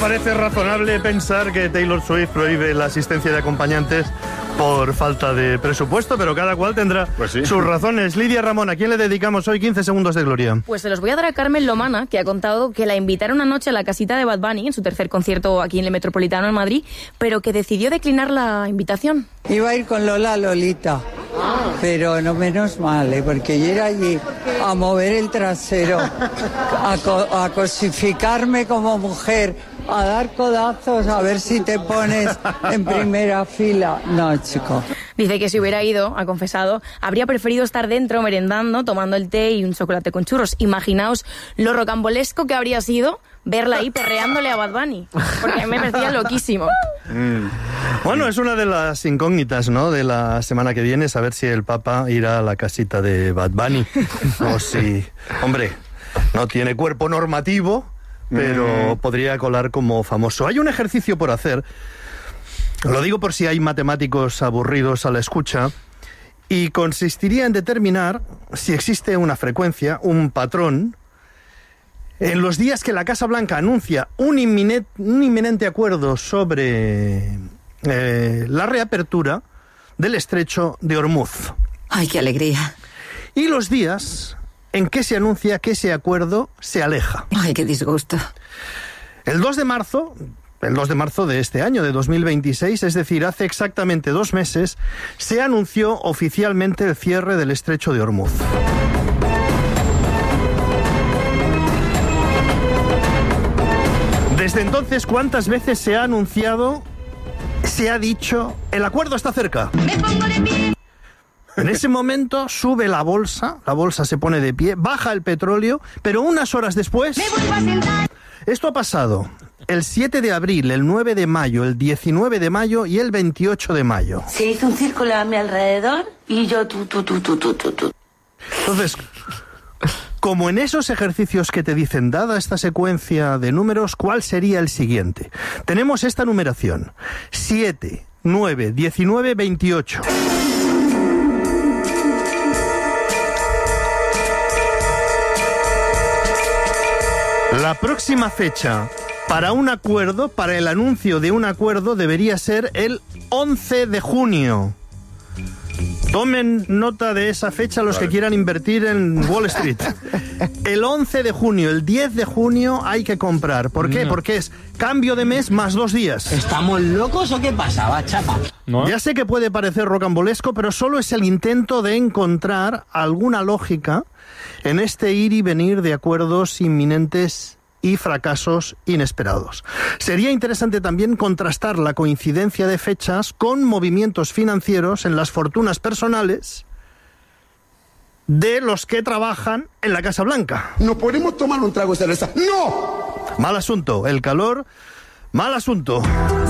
parece razonable pensar que Taylor Swift prohíbe la asistencia de acompañantes por falta de presupuesto, pero cada cual tendrá sus razones. Lidia Ramón, ¿a quién le dedicamos hoy 15 segundos de gloria? Pues se los voy a dar a Carmen Lomana, que ha contado que la invitaron una noche a la casita de Bad Bunny, en su tercer concierto aquí en el Metropolitano en Madrid, pero que decidió declinar la invitación. Iba a ir con Lolita, pero no, menos mal, porque yo era allí a mover el trasero, a cosificarme como mujer, a dar codazos, a ver si te pones en primera fila. No, chico. Dice que si hubiera ido, ha confesado, habría preferido estar dentro merendando, tomando el té y un chocolate con churros. Imaginaos lo rocambolesco que habría sido verla ahí perreándole a Bad Bunny, porque a mí me parecía loquísimo. Bueno, es una de las incógnitas, ¿no?, de la semana que viene, saber si el Papa irá a la casita de Bad Bunny o si, hombre, no tiene cuerpo normativo, pero podría colar como famoso. Hay un ejercicio por hacer, lo digo por si hay matemáticos aburridos a la escucha, y consistiría en determinar si existe una frecuencia, un patrón, en los días que la Casa Blanca anuncia un inminente acuerdo sobre la reapertura del estrecho de Hormuz. ¡Ay, qué alegría! Y los días en que se anuncia que ese acuerdo se aleja. ¡Ay, qué disgusto! El 2 de marzo de este año, de 2026, es decir, hace exactamente 2 meses, se anunció oficialmente el cierre del estrecho de Hormuz. Desde entonces, ¿cuántas veces se ha anunciado, se ha dicho, el acuerdo está cerca? Me pongo de pie. En ese momento sube la bolsa se pone de pie, baja el petróleo, pero unas horas después... Me vuelvo a sentar. Esto ha pasado el 7 de abril, el 9 de mayo, el 19 de mayo y el 28 de mayo. Se hizo un círculo a mi alrededor y yo tú. Entonces, como en esos ejercicios que te dicen, dada esta secuencia de números, ¿cuál sería el siguiente? Tenemos esta numeración: 7, 9, 19, 28. La próxima fecha para un acuerdo, para el anuncio de un acuerdo, debería ser el 11 de junio. Tomen nota de esa fecha los que quieran invertir en Wall Street. El 11 de junio, el 10 de junio hay que comprar. ¿Por qué? Porque es cambio de mes más 2 días. ¿Estamos locos o qué pasaba, chapa? ¿No? Ya sé que puede parecer rocambolesco, pero solo es el intento de encontrar alguna lógica en este ir y venir de acuerdos inminentes y fracasos inesperados. Sería interesante también contrastar la coincidencia de fechas con movimientos financieros en las fortunas personales de los que trabajan en la Casa Blanca. ¿No podemos tomar un trago de cerveza? ¡No! Mal asunto, el calor, mal asunto.